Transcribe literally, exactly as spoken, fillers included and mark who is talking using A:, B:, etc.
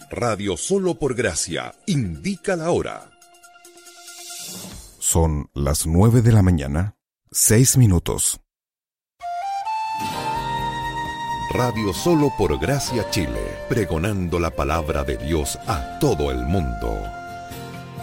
A: Radio Solo por Gracia indica la hora.
B: Son las nueve de la mañana, seis minutos.
A: Radio Solo por Gracia Chile, pregonando la palabra de Dios a todo el mundo.